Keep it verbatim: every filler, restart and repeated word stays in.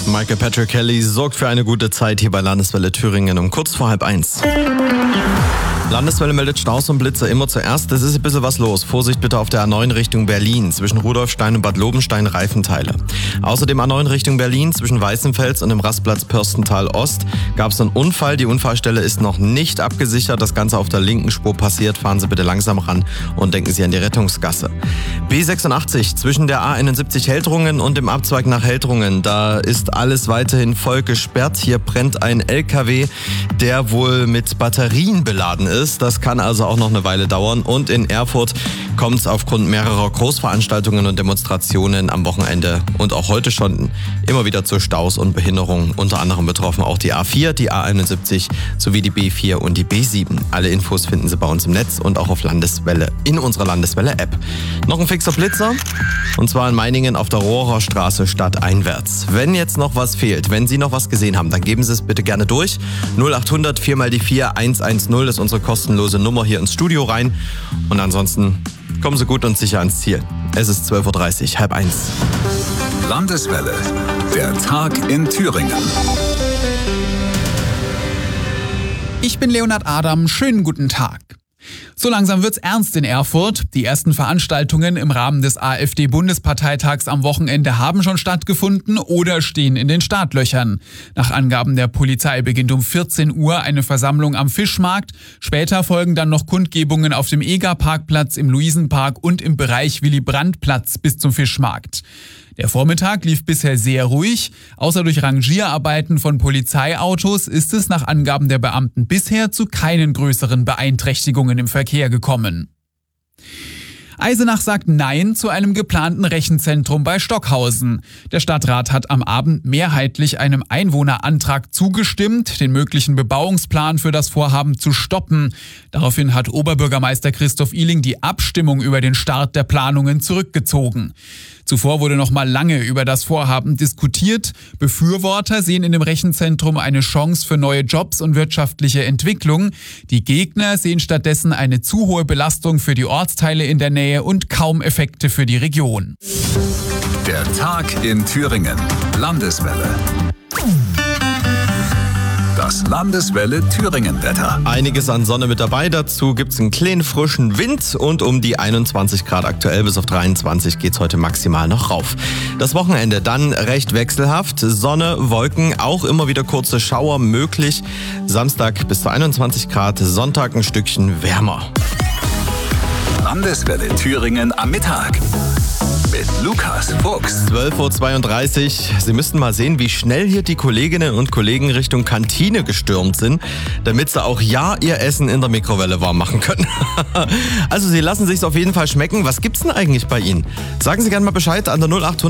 Michael Patrick Kelly sorgt für eine gute Zeit hier bei Landeswelle Thüringen um kurz vor halb eins. Landeswelle meldet Staus und Blitzer immer zuerst. Es ist ein bisschen was los. Vorsicht bitte auf der A neun Richtung Berlin. Zwischen Rudolfstein und Bad Lobenstein Reifenteile. Außerdem A neun Richtung Berlin zwischen Weißenfels und dem Rastplatz Pörstental Ost gab es einen Unfall. Die Unfallstelle ist noch nicht abgesichert. Das Ganze auf der linken Spur passiert. Fahren Sie bitte langsam ran und denken Sie an die Rettungsgasse. B sechsundachtzig zwischen der A einundsiebzig Heldrungen und dem Abzweig nach Heldrungen. Da ist alles weiterhin voll gesperrt. Hier brennt ein L K W, der wohl mit Batterien beladen ist. Das kann also auch noch eine Weile dauern. Und in Erfurt kommt es aufgrund mehrerer Großveranstaltungen und Demonstrationen am Wochenende und auch heute schon immer wieder zu Staus und Behinderungen. Unter anderem betroffen auch die A vier, die A einundsiebzig sowie die B vier und die B sieben. Alle Infos finden Sie bei uns im Netz und auch auf Landeswelle in unserer Landeswelle-App. Noch ein fixer Blitzer und zwar in Meiningen auf der Rohrer Straße stadteinwärts. Wenn jetzt noch was fehlt, wenn Sie noch was gesehen haben, dann geben Sie es bitte gerne durch. null achthundert vier mal die vier eins eins null ist unsere kostenlose Nummer hier ins Studio rein. Und ansonsten kommen Sie gut und sicher ans Ziel. Es ist zwölf Uhr dreißig, halb eins. Landeswelle, der Tag in Thüringen. Ich bin Leonhard Adam, schönen guten Tag. So langsam wird's ernst in Erfurt. Die ersten Veranstaltungen im Rahmen des AfD-Bundesparteitags am Wochenende haben schon stattgefunden oder stehen in den Startlöchern. Nach Angaben der Polizei beginnt um vierzehn Uhr eine Versammlung am Fischmarkt. Später folgen dann noch Kundgebungen auf dem Eger-Parkplatz, im Luisenpark und im Bereich Willy-Brandt-Platz bis zum Fischmarkt. Der Vormittag lief bisher sehr ruhig. Außer durch Rangierarbeiten von Polizeiautos ist es nach Angaben der Beamten bisher zu keinen größeren Beeinträchtigungen im Verkehr gekommen. Eisenach sagt Nein zu einem geplanten Rechenzentrum bei Stockhausen. Der Stadtrat hat am Abend mehrheitlich einem Einwohnerantrag zugestimmt, den möglichen Bebauungsplan für das Vorhaben zu stoppen. Daraufhin hat Oberbürgermeister Christoph Ihling die Abstimmung über den Start der Planungen zurückgezogen. Zuvor wurde noch mal lange über das Vorhaben diskutiert. Befürworter sehen in dem Rechenzentrum eine Chance für neue Jobs und wirtschaftliche Entwicklung. Die Gegner sehen stattdessen eine zu hohe Belastung für die Ortsteile in der Nähe und kaum Effekte für die Region. Der Tag in Thüringen. Landeswelle. Das Landeswelle Thüringen-Wetter. Einiges an Sonne mit dabei. Dazu gibt es einen kleinen frischen Wind und um die einundzwanzig Grad aktuell bis auf dreiundzwanzig geht es heute maximal noch rauf. Das Wochenende dann recht wechselhaft. Sonne, Wolken, auch immer wieder kurze Schauer möglich. Samstag bis zu einundzwanzig Grad, Sonntag ein Stückchen wärmer. Landeswelle Thüringen am Mittag. Mit Lukas Fuchs. zwölf Uhr zweiunddreißig. Sie müssten mal sehen, wie schnell hier die Kolleginnen und Kollegen Richtung Kantine gestürmt sind, damit sie auch ja ihr Essen in der Mikrowelle warm machen können. Also sie lassen sich's auf jeden Fall schmecken. Was gibt's denn eigentlich bei Ihnen? Sagen Sie gerne mal Bescheid an der null achthundert